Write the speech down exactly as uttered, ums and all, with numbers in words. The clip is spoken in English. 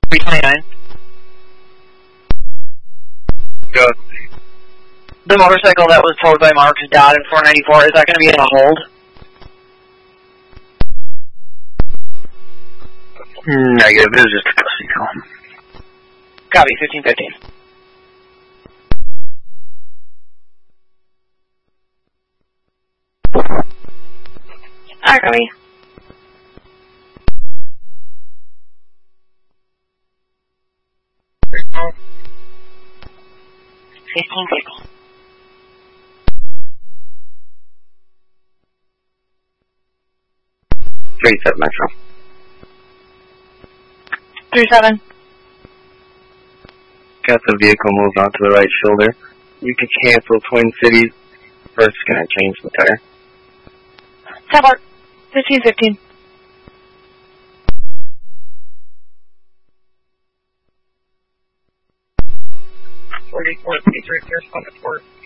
three twenty-nine. Go. The motorcycle that was towed by Mark's dad in four ninety-four, is that going to be in a hold? Negative, it was just a custody call. Copy, fifteen fifteen. Alright, copy. fifteen fifteen. Three seven Metro. Three seven. Got the vehicle moved onto the right shoulder. You can cancel Twin Cities. First, gonna change the tire. Tabard. Fifteen fifteen. forty-four, three three, correspondent four.